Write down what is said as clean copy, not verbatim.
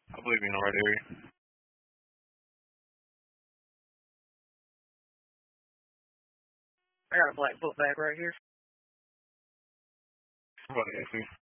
I believe you're in the right area. I got a black book bag right here. Somebody asked me.